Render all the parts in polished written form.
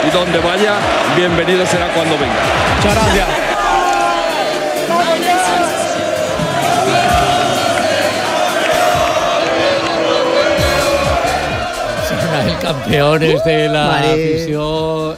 y donde vaya, bienvenido será cuando venga. Muchas gracias. El campeones de la afició,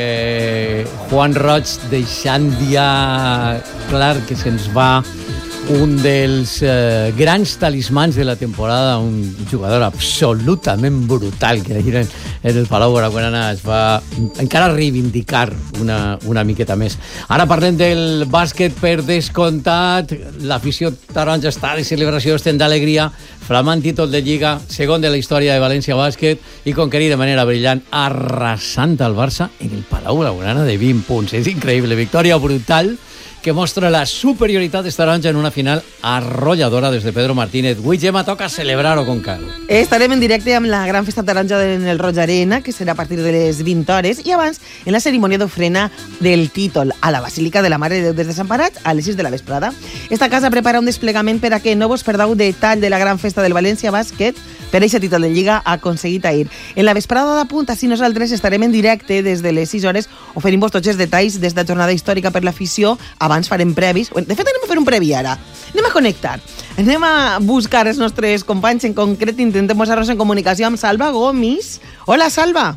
Juan Roig deixant ja clar que se'ns va un dels grans talismans de la temporada, un jugador absolutament brutal que ahir en el Palau Blaugrana es va encara reivindicar una miqueta més. Ara parlem del bàsquet per descomptat. L'afició taronja està de celebració, estem d'alegria. Flamant títol de Lliga, segon de la història de València Bàsquet i conquerir de manera brillant, arrasant al Barça en el Palau Blaugrana de 20 punts. És increïble, victòria brutal que mostra la superioritat de taronja en una final arrolladora des de Pedro Martínez. Avui, Gemma, toca celebrar-ho com cal. Estarem en directe amb la gran festa taronja en el Roig Arena, que serà a partir de les 20 hores, i abans en la cerimònia d'ofrena del títol a la Basílica de la Mare de Déu dels Desemparats a les 6 de la vesprada. Esta casa prepara un desplegament per a que no vos perdeu detall de la gran festa del València Bàsquet per a aquest títol de Lliga aconseguit ahir. En la vesprada de punt, així nosaltres estarem en directe des de les 6 hores oferint-vos tots els detalls d'esta jornada històrica per l'afició. Abans farem previs. De fet, anem a fer un previ ara. Anem a connectar. Anem a buscar els nostres companys. En concret, intentem posar-nos en comunicació amb Salva Gomis. Hola, Salva.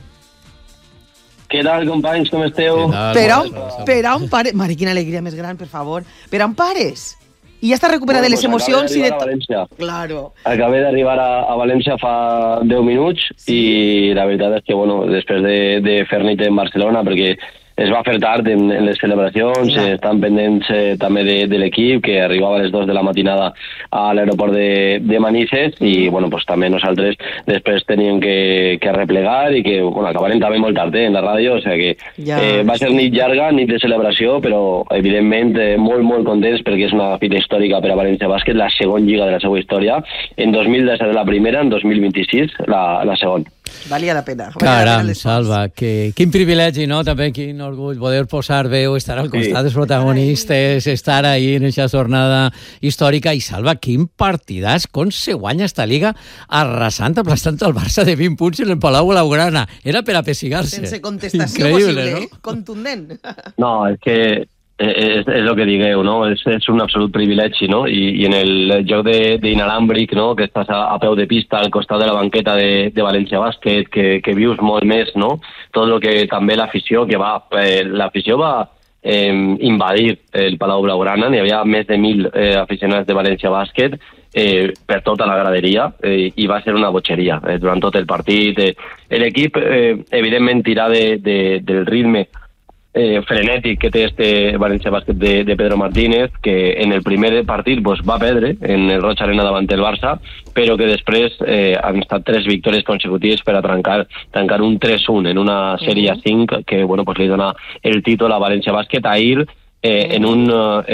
Què tal, companys? Com esteu? Per on pares? Mare, quina alegria més gran, per favor. Per on pares? I ja està recuperat de les emocions i de... Claro. Acabé d'arribar a València fa 10 minuts i la veritat és que, bueno, després de fer nit en Barcelona, perquè es va fer tard en les celebracions, estan pendents també de l'equip, que arribava a les 2 de la matinada a l'aeroport de Manises, i bueno, pues, també nosaltres després teníem que replegar i que bueno, acabarem també molt tard en la ràdio, o sigui que va ser nit llarga, nit de celebració, però evidentment molt, molt contents perquè és una fita històrica per a València Bàsquet, la segona lliga de la seva història. En 2017 la primera, en 2026 la segona. Valia la pena. Caram, Salva, quin privilegi, no? També quin orgull poder posar veu, estar al costat dels protagonistes, estar ahí en aquesta jornada històrica. I Salva, quin partidàs, com se guanya esta Liga arrasant, aplastant el Barça de 20 punts en el Palau Blaugrana. Era per apessigar-se. Sense contestació possible, no? Contundent. No, és que és el que digueu, no? És un absolut privilegi, no? I en el joc d'inalàmbric, no? Que estàs a peu de pista al costat de la banqueta de València Bàsquet, que vius molt més, no? Tot el que també l'afició va invadir el Palau Blaugrana. N'hi havia més de 1.000 aficionats de València Bàsquet per tota la graderia i va ser una botxeria durant tot el partit. L'equip, evidentment, tirà del ritme frenètic que té este València Bàsquet de Pedro Martínez, que en el primer partit va perdre en el Roig Arena davant el Barça, però que després han estat 3 victòries consecutives per a tancar un 3-1 en una sèrie 5 que bueno, pues, li dona el títol a València Bàsquet. Ahir en un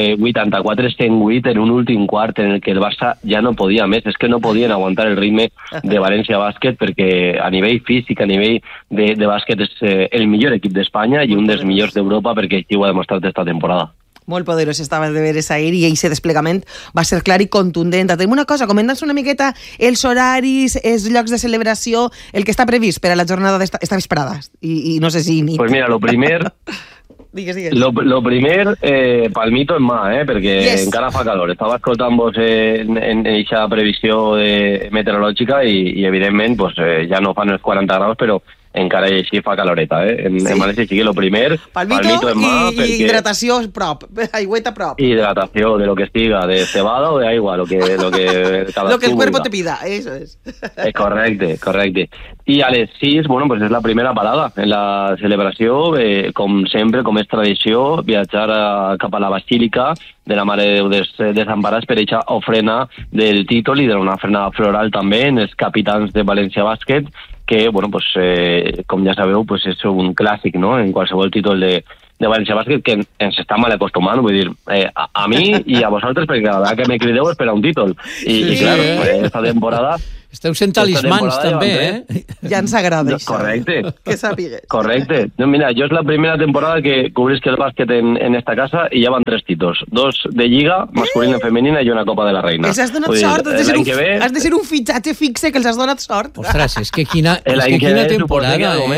84-108 en un últim quart en el que el Barça ja no podia més, és que no podien aguantar el ritme de València Bàsquet, perquè a nivell físic, a nivell de bàsquet és el millor equip d'Espanya i un dels millors d'Europa, perquè així ho ha demostrat esta temporada. Molt poderós estava de veure ahir i aquest desplegament va ser clar i contundent. Tenim una cosa, comenta'ns una miqueta els horaris, els llocs de celebració, el que està previst per a la jornada d'esta vesprada. I no sé si... Pues mira, lo primer... Digues. Lo primer, palmito en mà, perquè encara fa calor. Estava escoltant-vos en aquesta previsió meteorològica i evidentment, pues, ja no fan els 40 graus, però encara així fa caloreta, En València sí que lo primer, palmito en mà... I hidratació prop, aigüeta prop. Hidratació, de lo que estiga, de cebada o de aigua, lo que cada lo que el cuerpo te pida, eso es. Correcte. I a les 6, bueno, pues és la primera parada en la celebració, com sempre, com és tradició, viatjar cap a la Basílica de la Mare de Déu dels Desemparats per aquesta ofrena del títol i d'una ofrena floral també en els capitans de València Bàsquet, que, bueno, pues, com ja sabeu, pues és un clàssic, no?, en qualsevol títol de València Bàsquet, que ens està mal acostumant, vull dir, a mi i a vosaltres, perquè cada vegada que me crideu és per a un títol. I clar, esta temporada Esteu sent talismans també, Ja ens agrada això. Correcte. Que sàpigues. Correcte. No, mira, yo es la primera temporada que cubrisc el básquet en esta casa y ya van 3 títulos. 2 de Lliga, masculina, femenina y una Copa de la Reina. Els has donat sort, has de ser un fitxatge fixe que els has donat sort. Ostres, és que quina temporada,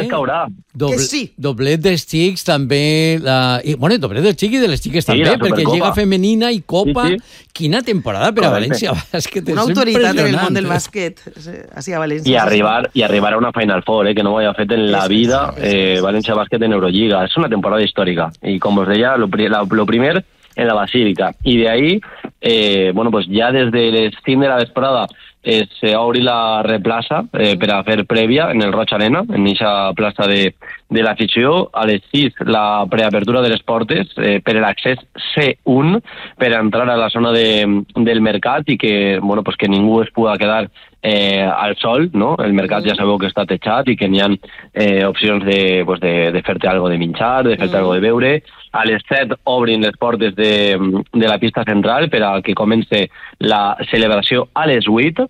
Doblet dels xics també, doblet dels xics i de les xiques també, perquè Lliga femenina i Copa. Quina temporada per a València Bàsquet. Una autoritat en el món del bàsquet, així a València. Y arribar a una Final Four, que no ho havia fet en la vida València Bàsquet en Eurolliga. Es una temporada histórica. Y como os decía, lo primer en la Basílica. Y de ahí, pues ya desde el 5 de la vesprada se obri la replaça per a fer prèvia en el Roig Arena, en aquesta plaça de l'afició. A les 6 la preapertura de les portes per l'accés C1 per entrar a la zona del mercat i que, pues que ningú es pugui quedar al sol, no? El mercat ja sabeu que està techat i que n'hi ha opcions de fer-te algo de menjar, de fer-te algo de beure. A les 7 obrin les portes de la pista central per a que comenci la celebració a les 8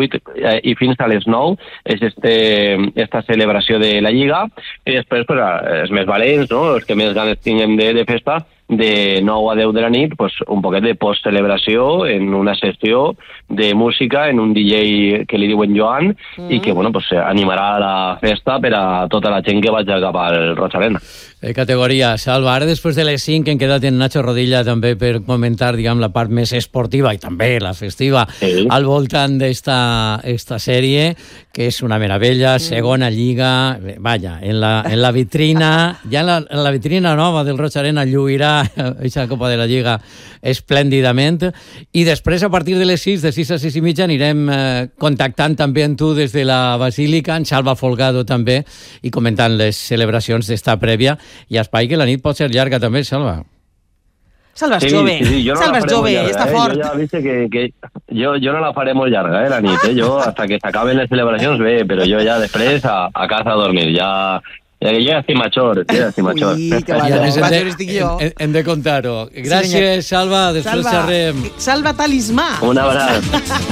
i fins a les 9 és esta celebració de la Lliga, i després els més valents, no? Els que més ganes tinguem de festa, de 9 a 10 de la nit, un poquet de post-celebració en una sessió de música en un DJ que li diuen Joan i que animarà la festa per a tota la gent que vagi cap al Roig Arena. Categoria, Salva, ara després de les 5 hem quedat en Nacho Rodilla també per comentar, la part més esportiva i també la festiva al voltant d'esta sèrie, que és una meravella, segona Lliga, en la vitrina, ja en la vitrina nova del Roig Arena lluirà aquesta Copa de la Lliga esplèndidament, i després a partir de les 6, de 6 a 6 i mitja, anirem contactant també amb tu des de la Basílica, en Salva Folgado també, i comentant les celebracions d'esta prèvia, i espai que la nit pot ser llarga també, Salva. Salva és jove, Salva és jove, està fort. Jo ja viste que jo no la faré molt llarga, la nit. Jo, hasta que s'acaben les celebracions, bé, però jo ja després a casa a dormir, ja estic major, Ui, que major estic jo. Hem de contar-ho. Gràcies, Salva, després xerrem. Salva talismà. Un abraç.